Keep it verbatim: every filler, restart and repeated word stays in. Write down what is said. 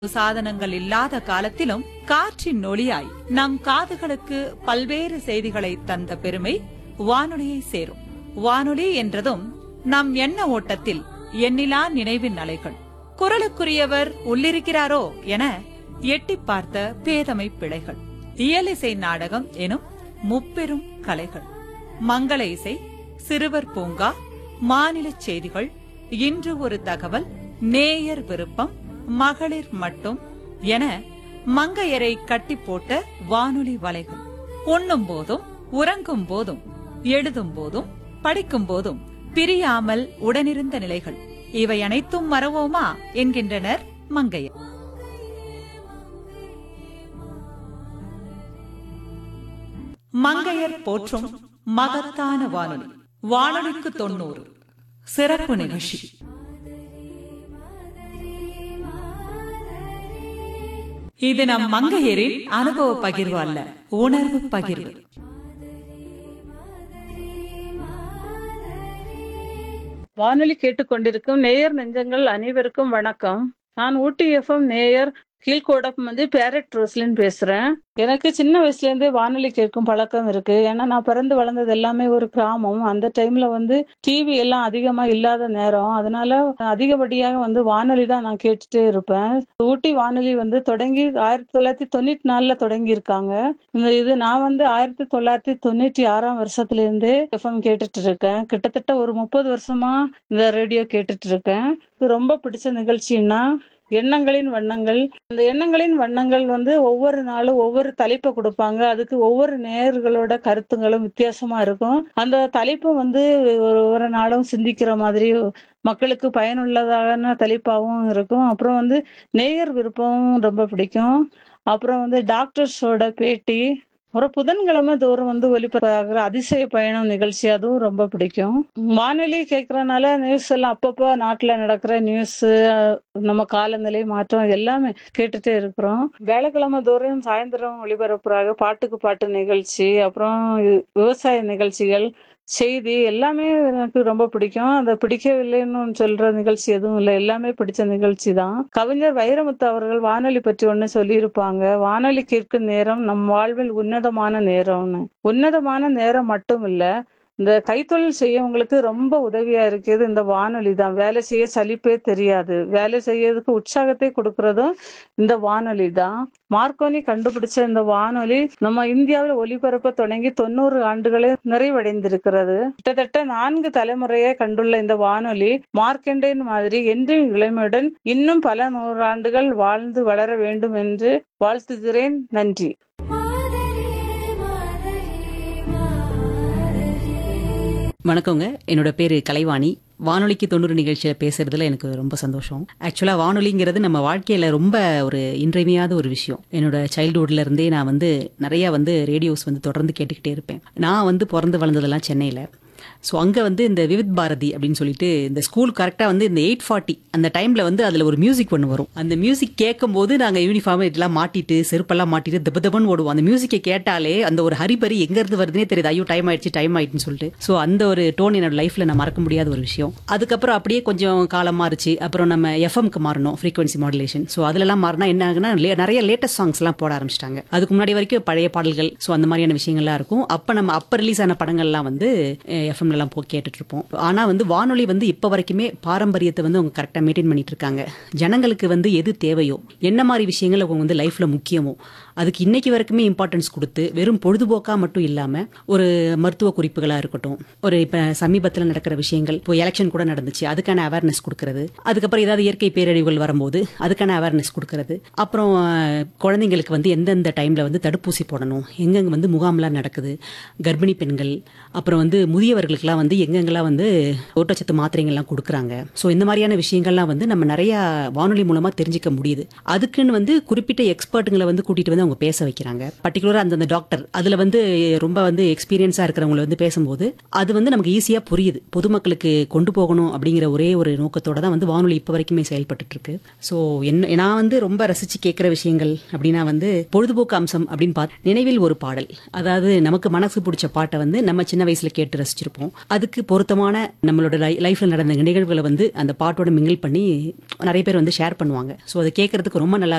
சாதனங்கள் இல்லாத காலத்திலும் காற்றின் ஒளியாய் நம் காதுகளுக்கு பல்வேறு செய்திகளை தந்த பெருமை வானொலியை சேரும். வானொலி என்றதும் நம் எண்ண ஓட்டத்தில் எண்ணிலா நினைவின் அலைகள். குரலுக்குரியவர் உள்ளிருக்கிறாரோ என எட்டி பார்த்த பேதமை பிழைகள். இயலிசை நாடகம் எனும் முப்பெரும் கலைகள். மங்கள இசை, சிறுவர் பூங்கா, மாநில செய்திகள், இன்று ஒரு தகவல், நேயர் விருப்பம், மகளிர் மட்டும் என மங்கையரை கட்டி போட்ட வானொலி வலைகள். உண்ணும் போதும் உறங்கும் போதும் எழுதும் போதும் படிக்கும் போதும் பிரியாமல் உடனிருந்த நிலைகள். இவை அனைத்தும் மறவோமா என்கின்றனர் மங்கையர். மங்கையர் போற்றும் மகத்தான வானொலி. வானொலிக்கு தொண்ணூறு சிறப்பு நிகழ்ச்சி. இது நம் மங்கையரின் அனுபவ பகிர்வு அல்ல, உணர்வு பகிர்வு. வானொலி கேட்டுக்கொண்டிருக்கும் நேயர் நெஞ்சங்கள் அனைவருக்கும் வணக்கம். நான் ஊட்டி எஃப்எம் நேயர் கீழ்கோடப்பம் வந்து பேரட் ரோஸ்லின் பேசுறேன். எனக்கு சின்ன வயசுல இருந்தே வானொலி கேட்கும் பழக்கம் இருக்கு. ஏன்னா நான் பிறந்து வளர்ந்தது எல்லாமே ஒரு கிராமம். அந்த டைம்ல வந்து டிவி எல்லாம் அதிகமா இல்லாத நேரம். அதனால அதிகப்படியாக வந்து வானொலி தான் நான் கேட்டுட்டே இருப்பேன். ஊட்டி வானொலி வந்து தொடங்கி ஆயிரத்தி தொள்ளாயிரத்தி தொண்ணூத்தி நாலுல தொடங்கி இருக்காங்க. இந்த இது நான் வந்து ஆயிரத்தி தொள்ளாயிரத்தி தொண்ணூத்தி ஆறாம் வருஷத்துல இருந்தே எஃப்எம் கேட்டுட்டு இருக்கேன். கிட்டத்தட்ட ஒரு முப்பது வருஷமா இந்த ரேடியோ கேட்டுட்டு இருக்கேன். இது ரொம்ப பிடிச்ச நிகழ்ச்சின்னா எண்ணங்களின் வண்ணங்கள். அந்த எண்ணங்களின் வண்ணங்கள் வந்து ஒவ்வொரு நாளும் ஒவ்வொரு தலைப்பை கொடுப்பாங்க. அதுக்கு ஒவ்வொரு நேயர்களோட கருத்துங்களும் வித்தியாசமா இருக்கும். அந்த தலைப்பு வந்து ஒரு ஒரு நாளும் சிந்திக்கிற மாதிரி மக்களுக்கு பயனுள்ளதான தலைப்பாகவும் இருக்கும். அப்புறம் வந்து நேயர் விருப்பமும் ரொம்ப பிடிக்கும். அப்புறம் வந்து டாக்டர்ஸோட பேட்டி, அப்புறம் புதன்கிழமை தோறும் வந்து ஒலிபரப்பாகிற அதிசய பயணம் நிகழ்ச்சி, அதுவும் ரொம்ப பிடிக்கும். வானொலி கேட்கறதுனால நியூஸ் எல்லாம் அப்பப்போ நாட்டுல நடக்கிற நியூஸ், நம்ம காலநிலை மாற்றம் எல்லாமே கேட்டுட்டே இருக்கிறோம். வேலைக்கிழமை தோறும் சாயந்தரம் ஒளிபரப்புறாங்க பாட்டுக்கு பாட்டு நிகழ்ச்சி, அப்புறம் விவசாய நிகழ்ச்சிகள், செய்தி, எல்லாமே எனக்கு ரொம்ப பிடிக்கும். அதை பிடிக்கவில்லைன்னு சொல்ற நிகழ்ச்சி எதுவும் இல்லை, எல்லாமே பிடிச்ச நிகழ்ச்சி தான். கவிஞர் வைரமுத்து அவர்கள் வானொலி பற்றி ஒண்ணு சொல்லியிருப்பாங்க. வானொலி கேட்கும் நேரம் நம் வாழ்வில் உன்னதமான நேரம்னு. உன்னதமான நேரம் மட்டும் இல்ல, இந்த கைத்தொழில் செய்யவங்களுக்கு ரொம்ப உதவியா இருக்குது இந்த வானொலி தான். வேலை செய்ய சலிப்பே தெரியாது. வேலை செய்யறதுக்கு உற்சாகத்தை கொடுக்கறதும் இந்த வானொலி தான். மார்க்கோனி கண்டுபிடிச்ச இந்த வானொலி நம்ம இந்தியாவில் ஒலிபரப்ப தொடங்கி தொண்ணூறு ஆண்டுகளே நிறைவடைந்திருக்கிறது. கிட்டத்தட்ட நான்கு தலைமுறையை கண்டுள்ள இந்த வானொலி மார்க்கண்டேன் மாதிரி என்றும் இளமையுடன் இன்னும் பல நூறாண்டுகள் வாழ்ந்து வளர வேண்டும் என்று வாழ்த்துகிறேன். நன்றி. வணக்கங்க, என்னோட பேரு கலைவாணி. வானொலிக்கு தொண்ணூறு நிகழ்ச்சியில பேசுறதுல எனக்கு ரொம்ப சந்தோஷம். ஆக்சுவலா வானொலிங்கிறது நம்ம வாழ்க்கையில ரொம்ப ஒரு இன்றியமையாத ஒரு விஷயம். என்னோட சைல்ட்ஹுட்ல இருந்தே நான் வந்து நிறைய வந்து ரேடியோஸ் வந்து தொடர்ந்து கேட்டுக்கிட்டே இருப்பேன். நான் வந்து பிறந்து வளர்ந்ததெல்லாம் சென்னையில. ஸோ அங்கே வந்து இந்த விவித் பாரதி அப்படின்னு சொல்லிட்டு இந்த ஸ்கூல் கரெக்டாக வந்து இந்த எயிட் ஃபார்ட்டி அந்த டைமில் வந்து அதில் ஒரு மியூசிக் ஒன்று வரும். அந்த மியூசிக் கேட்கும் போது நாங்கள் யூனிஃபார்ம் இதெல்லாம் மாட்டிட்டு செருப்பெல்லாம் மாட்டிட்டு தப்பு தப்புன்னு ஓடுவோம். அந்த மியூசிக்கை கேட்டாலே அந்த ஒரு ஹரிபரி எங்கேருந்து வருதுன்னே தெரியுது. ஐயோ டைம் ஆயிடுச்சு டைம் ஆயிடுச்சுன்னு சொல்லிட்டு. ஸோ அந்த ஒரு டோன் என்னோட லைஃப்பில் நான் மறக்க முடியாத ஒரு விஷயம். அதுக்கப்புறம் அப்படியே கொஞ்சம் காலம் மாறிச்சு. அப்புறம் நம்ம எஃப்எம்க்கு மாறணும், ஃப்ரீக்வன்சி மாடுலேஷன். ஸோ அதிலெல்லாம் மாறினா என்ன ஆகுனா நிறைய லேட்டஸ்ட் சாங்ஸ்லாம் போட ஆரம்பிச்சிட்டாங்க. அதுக்கு முன்னாடி வரைக்கும் பழைய பாடல்கள், ஸோ அந்த மாதிரியான விஷயங்கள்லாம் இருக்கும். அப்போ நம்ம அப்போ ரிலீஸ் ஆன படங்கள்லாம் வந்து எஃப்எம்லாம் போ கேட்டுட்டு இருப்போம். ஆனா வந்து வானொலி வந்து இப்ப வரைக்குமே பாரம்பரியத்தை வந்து அவங்க கரெக்டா மெயின்டைன் பண்ணிட்டு இருக்காங்க. ஜனங்களுக்கு வந்து எது தேவையோ, என்ன மாதிரி விஷயங்கள் அவங்க வந்து லைஃப்ல முக்கியமோ அதுக்கு இன்னைக்கு வரைக்குமே இம்பார்ட்டன்ஸ் கொடுத்து, வெறும் பொழுதுபோக்கா மட்டும் இல்லாம ஒரு மருத்துவ குறிப்புகளா இருக்கட்டும், ஒரு இப்ப சமீபத்தில் நடக்கிற விஷயங்கள், இப்போ எலெக்ஷன் கூட நடந்துச்சு, அதுக்கான அவேர்னஸ் கொடுக்கறது, அதுக்கப்புறம் ஏதாவது இயற்கை பேரழிவுகள் வரும்போது அதுக்கான அவேர்னஸ் கொடுக்கறது, அப்புறம் குழந்தைங்களுக்கு வந்து எந்தெந்த டைம்ல வந்து தடுப்பூசி போடணும், எங்கெங்க வந்து முகாம்லாம் நடக்குது, கர்ப்பிணி பெண்கள், அப்புறம் வந்து முதியவர்களுக்கெல்லாம் வந்து எங்கெங்கெல்லாம் வந்து ஊட்டச்சத்து மாத்திரைகள்லாம் கொடுக்குறாங்க. ஸோ இந்த மாதிரியான விஷயங்கள்லாம் வந்து நம்ம நிறைய வானொலி மூலமா தெரிஞ்சுக்க முடியுது. அதுக்குன்னு வந்து குறிப்பிட்ட எக்ஸ்பர்ட்டுங்களை வந்து கூட்டிட்டு வந்து அவங்க பேச வைக்கிறாங்க. பர்டிகுலரா அந்த டாக்டர் அதுல வந்து ரொம்ப வந்து எக்ஸ்பீரியன்ஸா இருக்கிறவங்களை வந்து பேசும்போது அது வந்து நமக்கு ஈஸியா புரியுது. பொதுமக்களுக்கு கொண்டு போகணும் அப்படிங்கிற ஒரே ஒரு நோக்கத்தோட தான் வந்து வானொலி இப்ப வரைக்குமே செயல்பட்டு இருக்கு. ஸோ என்ன நான் வந்து ரொம்ப ரசிச்சு கேட்கிற விஷயங்கள் அப்படின்னா வந்து பொழுதுபோக்கு அம்சம் அப்படின்னு பார்த்து நினைவில் ஒரு பாடல், அதாவது நமக்கு மனசு பிடிச்ச பாட்டை வந்து நம்ம சின்ன வயசுல கேட்டு ரசிச்சிருப்போம். அதுக்கு பொருத்தமான நம்மளோட லைஃப்ல நடந்த நிகழ்வுகளை வந்து அந்த பாட்டோட மிங்கிள் பண்ணி நிறைய பேர் வந்து ஷேர் பண்ணுவாங்க. ஸோ அதை கேட்கறதுக்கு ரொம்ப நல்லா